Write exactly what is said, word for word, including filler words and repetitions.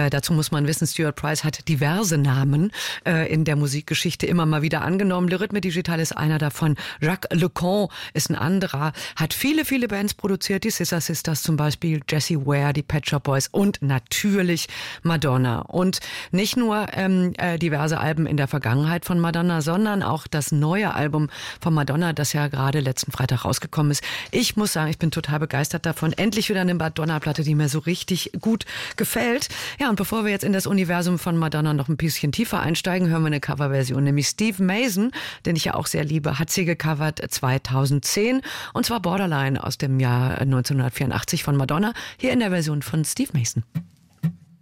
Äh, dazu muss man wissen, Stuart Price hat diverse Namen äh, in der Musikgeschichte immer mal wieder angenommen. Le Rythme Digital ist einer davon. Jacques Lecan ist ein anderer. Hat viele, viele Bands produziert. Die Scissor Sisters zum Beispiel, Jessie Ware, die Pet Shop Boys und natürlich Madonna. Und nicht nur ähm, äh, diverse Alben in der Vergangenheit von Madonna, sondern auch das neue Album von Madonna, das ja gerade letzten Freitag rausgekommen ist. Ich muss sagen, ich bin total begeistert davon. Endlich wieder eine Madonna-Platte, die mir so richtig gut gefällt. Ja, und bevor wir jetzt in das Universum von Madonna noch ein bisschen tiefer einsteigen, hören wir eine Coverversion. Nämlich Steve Mason, den ich ja auch sehr liebe, hat sie gecovert zweitausendzehn. Und zwar Borderline aus dem Jahr neunzehnhundertvierundachtzig von Madonna. Hier in der Version von Steve Mason.